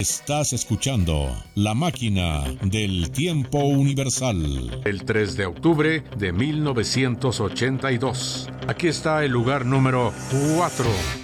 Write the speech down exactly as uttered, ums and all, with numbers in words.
Estás escuchando La Máquina del Tiempo Universal. El tres de octubre de mil novecientos ochenta y dos. Aquí está el lugar número cuatro.